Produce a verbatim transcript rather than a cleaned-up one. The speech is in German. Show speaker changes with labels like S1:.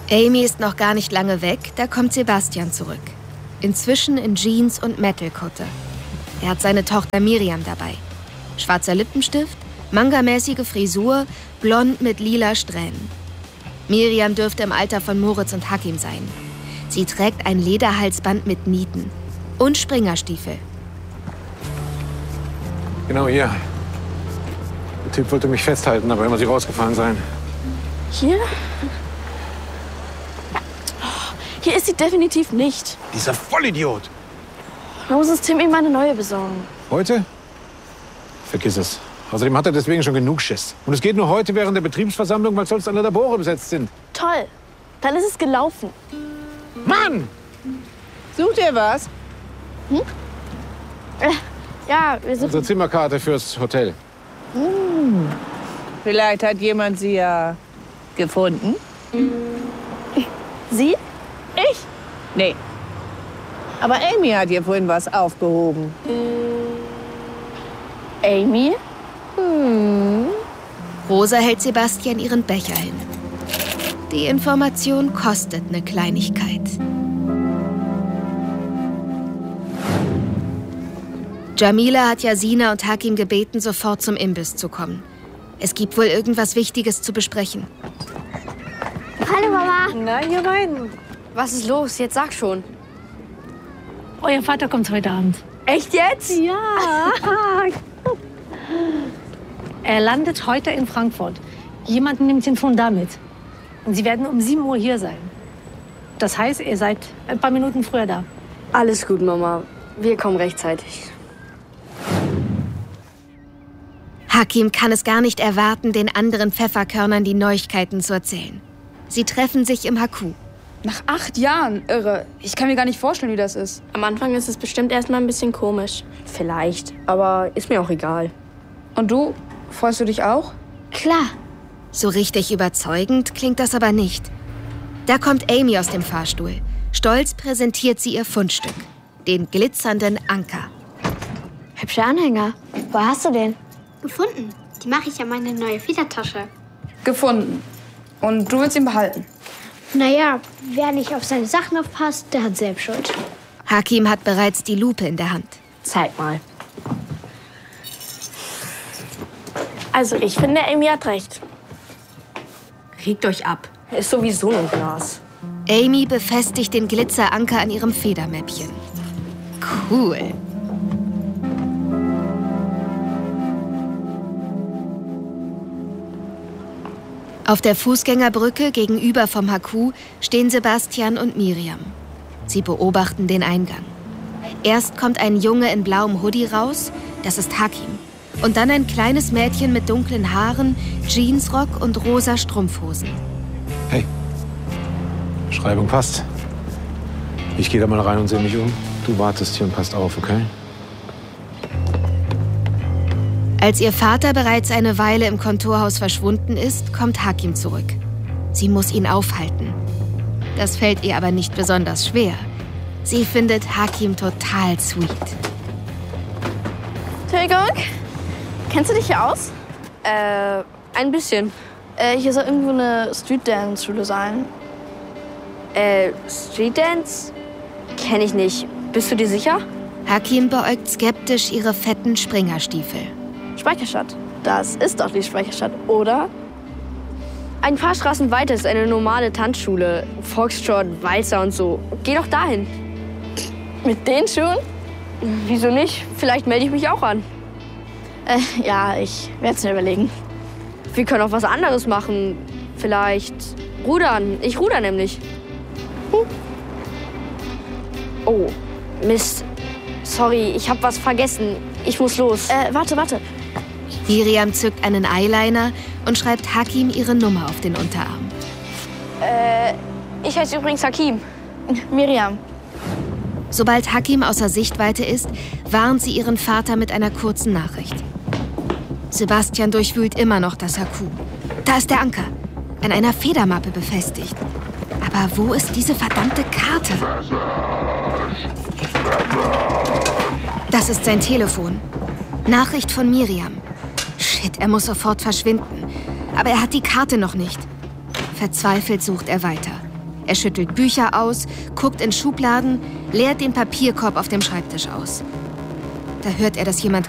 S1: Amy ist noch gar nicht lange weg, da kommt Sebastian zurück. Inzwischen in Jeans und Metal-Kutte. Er hat seine Tochter Miriam dabei. Schwarzer Lippenstift, mangamäßige Frisur, blond mit lila Strähnen. Miriam dürfte im Alter von Moritz und Hakim sein. Sie trägt ein Lederhalsband mit Nieten und Springerstiefel.
S2: Genau hier. Der Typ wollte mich festhalten, aber er muss hier rausgefahren sein.
S3: Hier? Hier ist sie definitiv nicht.
S2: Dieser Vollidiot!
S3: Da muss uns Tim ihm mal eine neue besorgen.
S2: Heute? Vergiss es. Außerdem hat er deswegen schon genug Schiss. Und es geht nur heute während der Betriebsversammlung, weil sonst alle Labore besetzt sind.
S3: Toll. Dann ist es gelaufen.
S2: Mann!
S4: Sucht ihr was?
S3: Hm? Äh, ja, wir sind...
S2: Unsere Zimmerkarte fürs Hotel.
S4: Hm. Vielleicht hat jemand sie ja gefunden.
S3: Sie? Ich?
S4: Nee. Aber Amy hat hier vorhin was aufgehoben.
S3: Amy?
S4: Hm.
S1: Rosa hält Sebastian ihren Becher hin. Die Information kostet eine Kleinigkeit. Jamila hat Yasina und Hakim gebeten, sofort zum Imbiss zu kommen. Es gibt wohl irgendwas Wichtiges zu besprechen.
S5: Hallo, Mama.
S4: Na, hier rein.
S3: Was ist los? Jetzt sag schon.
S6: Euer Vater kommt heute Abend.
S3: Echt jetzt?
S6: Ja. Er landet heute in Frankfurt. Jemand nimmt ihn von da mit. Und Sie werden um sieben Uhr hier sein. Das heißt, ihr seid ein paar Minuten früher da.
S3: Alles gut, Mama. Wir kommen rechtzeitig.
S1: Hakim kann es gar nicht erwarten, den anderen Pfefferkörnern die Neuigkeiten zu erzählen. Sie treffen sich im Haku.
S7: Nach acht Jahren? Irre. Ich kann mir gar nicht vorstellen, wie das ist.
S3: Am Anfang ist es bestimmt erstmal ein bisschen komisch. Vielleicht, aber ist mir auch egal.
S7: Und du? Freust du dich auch?
S5: Klar.
S1: So richtig überzeugend klingt das aber nicht. Da kommt Amy aus dem Fahrstuhl. Stolz präsentiert sie ihr Fundstück. Den glitzernden Anker.
S5: Hübscher Anhänger. Wo hast du den?
S8: Gefunden. Die mache ich ja meine neue Federtasche.
S7: Gefunden. Und du willst ihn behalten?
S5: Naja, wer nicht auf seine Sachen aufpasst, der hat selbst Schuld.
S1: Hakim hat bereits die Lupe in der Hand.
S3: Zeig mal. Also, ich finde, Amy hat recht.
S9: Regt euch ab.
S3: Ist sowieso ein Glas.
S1: Amy befestigt den Glitzeranker an ihrem Federmäppchen. Cool. Auf der Fußgängerbrücke gegenüber vom Haku stehen Sebastian und Miriam. Sie beobachten den Eingang. Erst kommt ein Junge in blauem Hoodie raus, das ist Hakim. Und dann ein kleines Mädchen mit dunklen Haaren, Jeansrock und rosa Strumpfhosen.
S2: Hey, Beschreibung passt. Ich gehe da mal rein und sehe mich um. Du wartest hier und passt auf, okay?
S1: Als ihr Vater bereits eine Weile im Kontorhaus verschwunden ist, kommt Hakim zurück. Sie muss ihn aufhalten. Das fällt ihr aber nicht besonders schwer. Sie findet Hakim total sweet.
S3: Entschuldigung, kennst du dich hier aus? Äh, ein bisschen. Äh, hier soll irgendwo eine Street-Dance-Schule sein. Äh, Street-Dance? Kenn ich nicht. Bist du dir sicher?
S1: Hakim beäugt skeptisch ihre fetten Springerstiefel.
S3: Speicherstadt. Das ist doch die Speicherstadt, oder? Ein paar Straßen weiter ist eine normale Tanzschule. Foxtrot, Walzer und so. Geh doch dahin. Mit den Schuhen? Wieso nicht? Vielleicht melde ich mich auch an. Äh, ja, ich werde es mir überlegen. Wir können auch was anderes machen. Vielleicht rudern. Ich ruder nämlich. Hm. Oh, Mist. Sorry, ich habe was vergessen. Ich muss los. Äh, warte, warte.
S1: Miriam zückt einen Eyeliner und schreibt Hakim ihre Nummer auf den Unterarm.
S3: Äh, ich heiße übrigens Hakim. Miriam.
S1: Sobald Hakim außer Sichtweite ist, warnt sie ihren Vater mit einer kurzen Nachricht. Sebastian durchwühlt immer noch das Haku. Da ist der Anker, an einer Federmappe befestigt. Aber wo ist diese verdammte Karte? Das ist sein Telefon. Nachricht von Miriam. Shit, er muss sofort verschwinden. Aber er hat die Karte noch nicht. Verzweifelt sucht er weiter. Er schüttelt Bücher aus, guckt in Schubladen, leert den Papierkorb auf dem Schreibtisch aus. Da hört er, dass jemand